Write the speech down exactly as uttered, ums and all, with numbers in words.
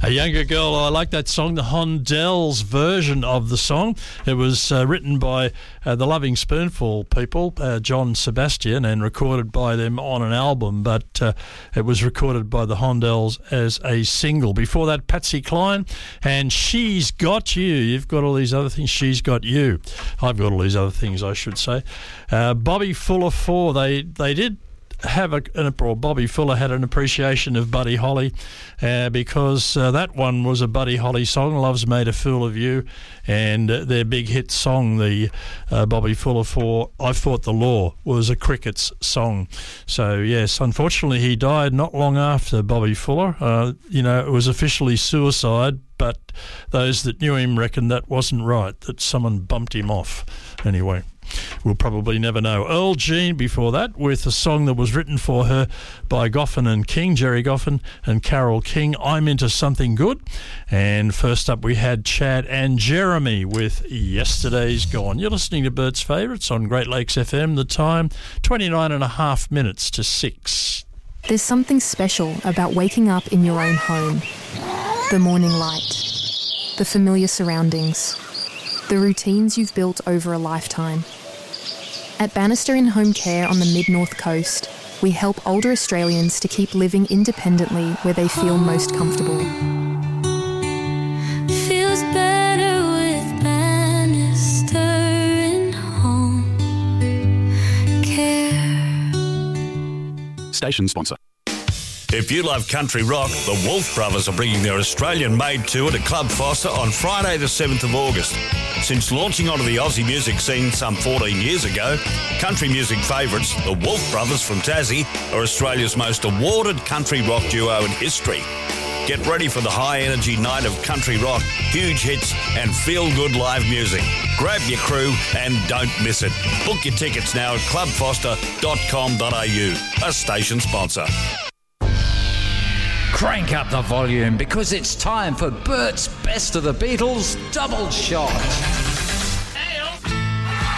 A Younger Girl. I like that song, the Hondells version of the song. It was uh, written by uh, the Loving Spoonful people, uh, John Sebastian, and recorded by them on an album, but uh, it was recorded by the Hondells as a single. Before that, Patsy Cline and She's Got You. You've got all these other things. She's got you. I've got all these other things, I should say. Uh, Bobby Fuller four. They, they did have a, an, or Bobby Fuller had an appreciation of Buddy Holly uh, because uh, that one was a Buddy Holly song, Love's Made a Fool of You, and uh, their big hit song, the uh, Bobby Fuller for I Fought the Law, was a Crickets song. So yes, unfortunately he died not long after Bobby Fuller. Uh, you know, it was officially suicide, but those that knew him reckon that wasn't right, that someone bumped him off. Anyway, we'll probably never know. Earl Jean before that, with a song that was written for her by Goffin and King, Jerry Goffin and Carole King, I'm Into Something Good. And first up we had Chad and Jeremy with Yesterday's Gone. You're listening to Bert's Favourites on Great Lakes F M. The time, twenty-nine and a half minutes to six. There's something special about waking up in your own home. The morning light, the familiar surroundings, the routines you've built over a lifetime. At Bannister In Home Care on the Mid-North Coast, we help older Australians to keep living independently where they feel most comfortable. Feels better with Bannister In Home Care. Station sponsor. If you love country rock, the Wolf Brothers are bringing their Australian-made tour to Club Foster on Friday the seventh of August. Since launching onto the Aussie music scene some fourteen years ago, country music favourites, the Wolf Brothers from Tassie, are Australia's most awarded country rock duo in history. Get ready for the high-energy night of country rock, huge hits and feel-good live music. Grab your crew and don't miss it. Book your tickets now at club foster dot com dot a u, a station sponsor. Crank up the volume because it's time for Bert's Best of the Beatles Double Shot.